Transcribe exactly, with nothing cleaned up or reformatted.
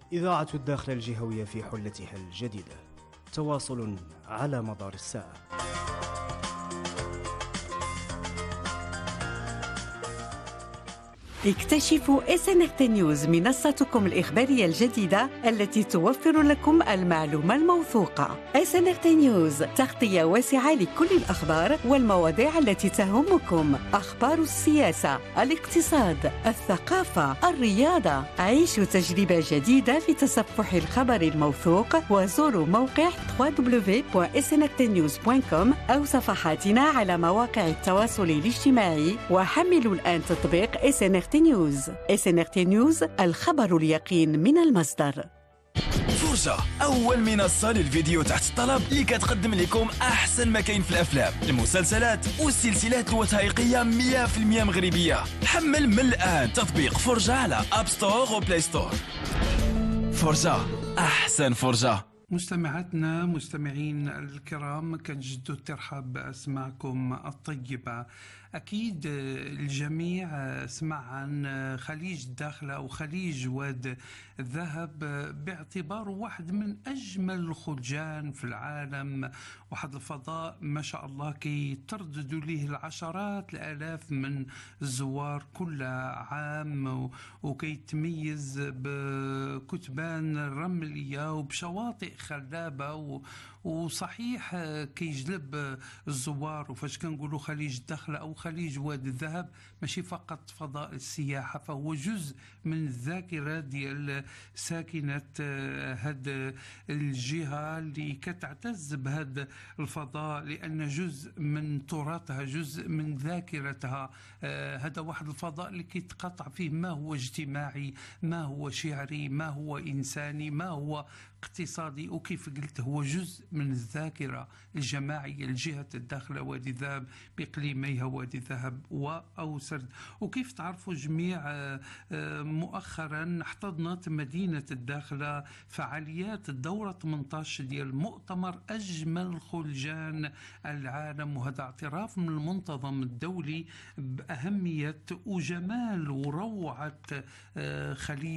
إذاعة الداخلة الجهوية في حلتها الجديدة، تواصل على مدار الساعة. اكتشفوا إس إن آر تي نيوز، منصتكم الإخبارية الجديدة التي توفر لكم المعلومة الموثوقة. إس إن آر تي نيوز، تغطية واسعة لكل الأخبار والمواضيع التي تهمكم، أخبار السياسة، الاقتصاد، الثقافة، الرياضة. عيشوا تجربة جديدة في تصفح الخبر الموثوق، وزوروا موقع دبليو دبليو دبليو دوت إس إن آر تي نيوز دوت كوم أو صفحاتنا على مواقع التواصل الاجتماعي، وحملوا الآن تطبيق إس إن آر تي نيوز. إس إن آر تي نيوز، الخبر اليقين من المصدر. فرجة، أول منصة للفيديو تحت الطلب اللي كتقدم لكم أحسن ما كاين في الأفلام، المسلسلات والسلسلات الوثائقية مية بالمية مغربية. حمل من الآن تطبيق فرجة على أب ستور وبلاي ستور. فرجة، أحسن فرجة. مستمعاتنا مستمعين الكرام، كنجدوا الترحاب بأسماعكم الطيبة. أكيد الجميع سمع عن خليج الداخلة أو خليج واد الذهب باعتباره واحد من أجمل الخلجان في العالم، واحد الفضاء ما شاء الله كي ترددوا ليه العشرات الآلاف من الزوار كل عام، وكي تميز بكتبان رملية وبشواطئ خلابة، وصحيح كيجلب الزوار. وفاش كنقولوا خليج الداخلة أو خليج واد الذهب ماشي فقط فضاء السياحة، فهو جزء من الذاكرة ديال ساكنة هاد الجهة اللي كتعتز بهذا الفضاء، لأن جزء من تراثها، جزء من ذاكرتها. هذا واحد الفضاء اللي كيتقطع فيه ما هو اجتماعي، ما هو شعري، ما هو إنساني، ما هو اقتصادي، وكيف قلت هو جزء من الذاكرة الجماعية لجهة الداخلة وادي الذهب بإقليميها وادي الذهب وأوسرد. وكيف تعرفوا جميع مؤخرا احتضنت مدينة الداخلة فعاليات الدورة ثمانية عشر ديال مؤتمر أجمل خلجان العالم، وهذا اعتراف من المنتظم الدولي بأهمية وجمال وروعة خليج